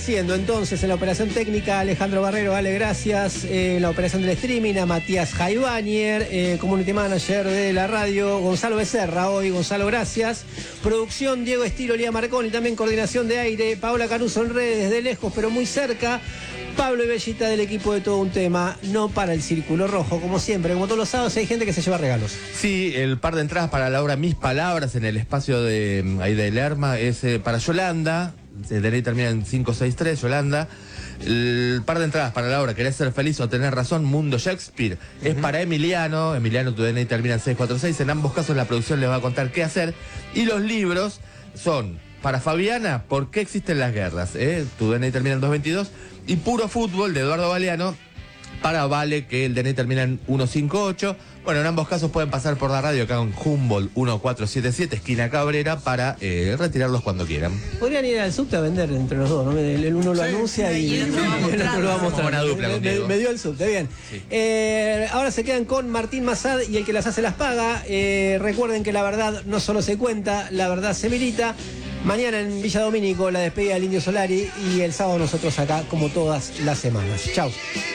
agradeciendo entonces en la operación técnica a Alejandro Barrero, Ale, gracias. En la operación del streaming a Matías Jaibanier, community manager de la radio, Gonzalo Becerra hoy. Gonzalo, gracias. Producción, Diego Estilo, Lía Marconi, también coordinación de aire, Paola Caruso en redes, de lejos pero muy cerca. Pablo y Bellita del equipo de Todo un Tema, no para el Círculo Rojo, como siempre, como todos los sábados hay gente que se lleva regalos. Sí, el par de entradas para la obra Mis Palabras en el espacio de ahí de Lerma es para Yolanda, de ahí termina en 563, Yolanda. El par de entradas para la obra Querés ser feliz o tener razón, Mundo Shakespeare, es para Emiliano, tu DNI termina en 646, en ambos casos la producción les va a contar qué hacer, y los libros son para Fabiana, ¿por qué existen las guerras? Tu DNI termina en 222, y Puro Fútbol de Eduardo Galeano para Vale, que el DNI termina en 158. Bueno, en ambos casos pueden pasar por la radio acá en Humboldt 1477, esquina Cabrera, para retirarlos cuando quieran. Podrían ir al subte a vender entre los dos, ¿no? El uno lo anuncia y el otro lo va a mostrar. Buena dupla, me dio el subte, bien. Sí. Ahora se quedan con Martín Massad y el que las hace las paga. Recuerden que la verdad no solo se cuenta, la verdad se milita. Mañana en Villa Domínico la despedida del Indio Solari y el sábado nosotros acá como todas las semanas. Chau.